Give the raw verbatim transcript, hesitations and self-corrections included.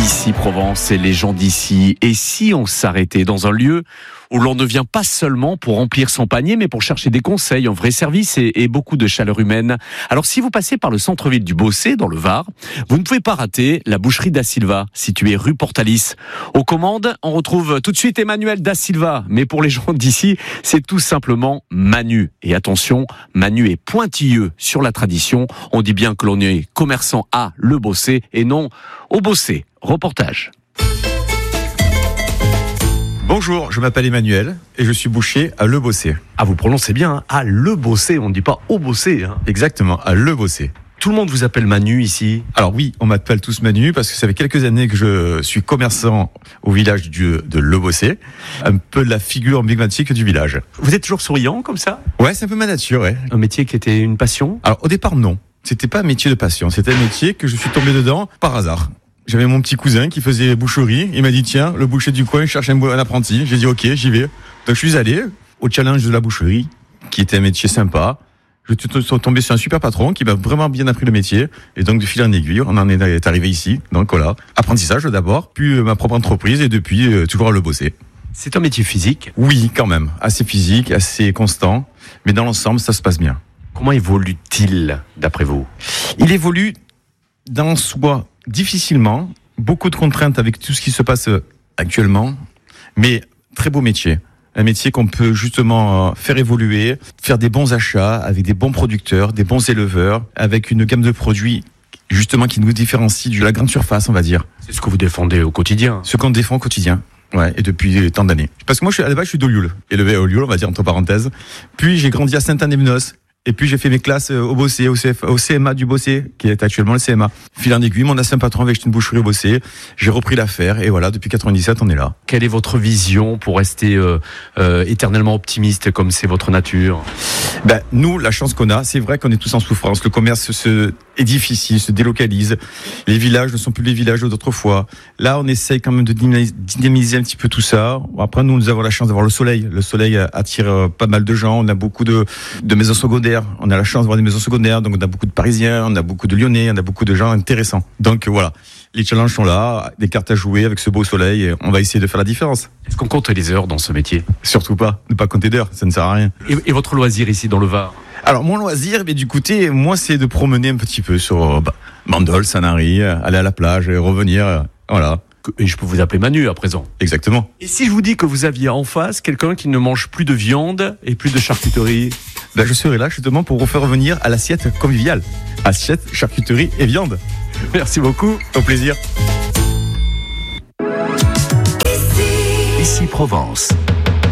Ici Provence et les gens d'ici. Et si on s'arrêtait dans un lieu où l'on ne vient pas seulement pour remplir son panier, mais pour chercher des conseils, un vrai service et, et beaucoup de chaleur humaine. Alors si vous passez par le centre-ville du Beaussais, dans le Var, vous ne pouvez pas rater la boucherie Da Silva, située rue Portalis. Aux commandes, on retrouve tout de suite Emmanuel Da Silva. Mais pour les gens d'ici, c'est tout simplement Manu. Et attention, Manu est pointilleux sur la tradition. On dit bien que l'on est commerçant à Le Beaussais et non au Beaussais. Reportage. Bonjour, je m'appelle Emmanuel et je suis boucher à Le Beaussais. Ah, vous prononcez bien, hein, à Le Beaussais, on ne dit pas au Beaussais. Hein. Exactement, à Le Beaussais. Tout le monde vous appelle Manu ici? Alors oui, on m'appelle tous Manu parce que ça fait quelques années que je suis commerçant au village du, de Le Beaussais, un peu la figure emblématique du village. Vous êtes toujours souriant comme ça? Ouais, c'est un peu ma nature, ouais. Un métier qui était une passion? Alors au départ, non. C'était pas un métier de passion, c'était un métier que je suis tombé dedans par hasard. J'avais mon petit cousin qui faisait boucherie. Il m'a dit, tiens, le boucher du coin cherche un, un apprenti. J'ai dit, ok, j'y vais. Donc, je suis allé au challenge de la boucherie, qui était un métier sympa. Je suis tombé sur un super patron qui m'a vraiment bien appris le métier. Et donc, de fil en aiguille, on en est arrivé ici. Donc, voilà. Apprentissage d'abord, puis ma propre entreprise et depuis, euh, toujours à Le Beaussais. C'est un métier physique? Oui, quand même. Assez physique, assez constant. Mais dans l'ensemble, ça se passe bien. Comment évolue-t-il, d'après vous? Il évolue dans soi difficilement, beaucoup de contraintes avec tout ce qui se passe actuellement, mais très beau métier. Un métier qu'on peut justement faire évoluer, faire des bons achats avec des bons producteurs, des bons éleveurs, avec une gamme de produits justement qui nous différencie de la grande surface, on va dire. C'est ce que vous défendez au quotidien? Ce qu'on défend au quotidien. Ouais, et depuis tant d'années. Parce que moi, je suis, à la base, je suis d'Olioul, élevé à Olioul, on va dire entre parenthèses. Puis j'ai grandi à Sainte-Anne-des-Menosses. Et puis j'ai fait mes classes au Beaussais, au, C F, au C M A du Beaussais, qui est actuellement le C M A. Fil en aiguille, mon ancien patron avait acheté une boucherie au Beaussais. J'ai repris l'affaire et voilà, depuis quatre-vingt-dix-sept, on est là. Quelle est votre vision pour rester euh, euh, éternellement optimiste comme c'est votre nature? Ben, nous, la chance qu'on a, c'est vrai qu'on est tous en souffrance. Le commerce se, est difficile, se délocalise. Les villages ne sont plus les villages d'autrefois. Là, on essaye quand même de dynamiser un petit peu tout ça. Après, nous, nous avons la chance d'avoir le soleil. Le soleil attire pas mal de gens. On a beaucoup de, de maisons secondaires. On a la chance d'avoir des maisons secondaires, donc on a beaucoup de Parisiens, on a beaucoup de Lyonnais, on a beaucoup de gens intéressants. Donc voilà, les challenges sont là, des cartes à jouer avec ce beau soleil, et on va essayer de faire la différence. Est-ce qu'on compte les heures dans ce métier? Surtout pas, ne pas compter d'heures, ça ne sert à rien. Et, et votre loisir ici dans le Var? Alors mon loisir, mais du côté, moi c'est de promener un petit peu sur bah, Mandolle, Sanary, aller à la plage et revenir, voilà. Et je peux vous appeler Manu à présent. Exactement. Et si je vous dis que vous aviez en face quelqu'un qui ne mange plus de viande et plus de charcuterie? Ben, je serai là justement pour vous faire revenir à l'assiette conviviale. Assiette, charcuterie et viande. Merci beaucoup. Au plaisir. Ici Provence.